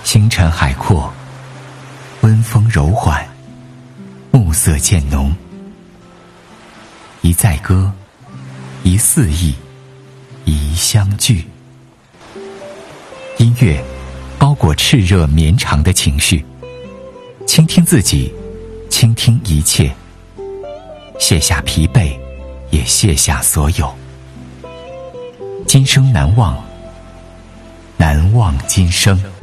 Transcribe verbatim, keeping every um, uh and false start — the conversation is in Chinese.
星辰海阔，温风柔缓，暮色渐浓。一载歌，一肆意，一相聚。音乐包裹炽热绵长的情绪，倾听自己，倾听一切，卸下疲惫，也卸下所有。今生难忘，难忘今生。